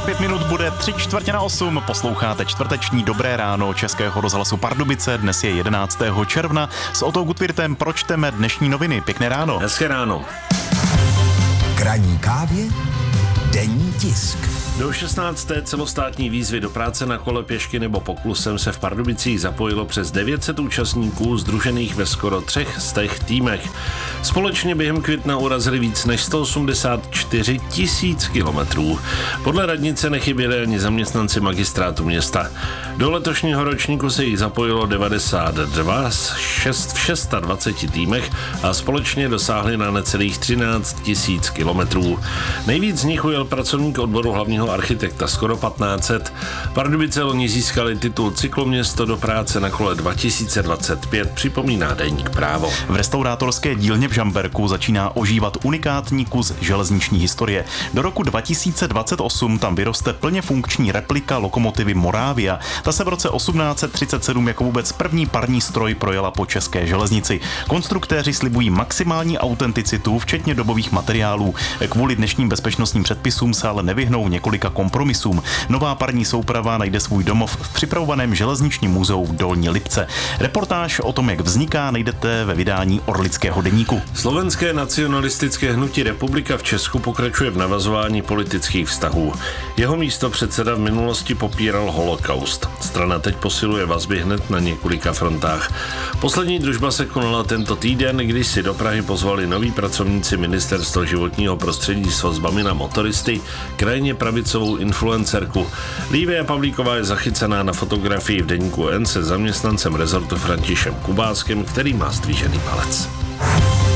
5 minut bude 7:45. Posloucháte čtvrteční Dobré ráno Českého rozhlasu Pardubice. Dnes je 11. června. S Otou Gutwirtem pročteme dnešní noviny. Pěkné ráno. Hezké ráno. K ranní kávě denní tisk. Do 16. celostátní výzvy do práce na kole, pěšky nebo poklusem se v Pardubicích zapojilo přes 900 účastníků sdružených ve skoro 300 týmech. Společně během května urazili víc než 184 000 kilometrů. Podle radnice nechyběli ani zaměstnanci magistrátu města. Do letošního ročníku se jich zapojilo 92 v 26 týmech a společně dosáhli na necelých 13 000 kilometrů. Nejvíc z nich ujel pracovník odboru hlavního architekta, skoro 1500. Pardubice loni získali titul Cykloměsto do práce na kole 2025, připomíná deník Právo. V restaurátorské dílně v Žamberku začíná ožívat unikátní kus železniční historie. Do roku 2028 tam vyroste plně funkční replika lokomotivy Moravia. Ta se v roce 1837 jako vůbec první parní stroj projela po české železnici. Konstruktéři slibují maximální autenticitu, včetně dobových materiálů. Kvůli dnešním bezpečnostním předpisům se ale nevyhnou několika kompromisům. Nová parní souprava najde svůj domov v připravovaném železničním muzeu v Dolní Lipce. Reportáž o tom, jak vzniká, najdete ve vydání Orlického deníku. Slovenské nacionalistické hnutí Republika v Česku pokračuje v navazování politických vztahů. Jeho místopředseda v minulosti popíral holokaust. Strana teď posiluje vazby hned na několika frontách. Poslední družba se konala tento týden, když si do Prahy pozvali noví pracovníci Ministerstva životního prostředí s vazbami na motoristy, krajně pravicovou influencerku. Lívia Pavlíková je zachycená na fotografii v deníku N se zaměstnancem rezortu Františem Kubáskem, který má zdvížený palec.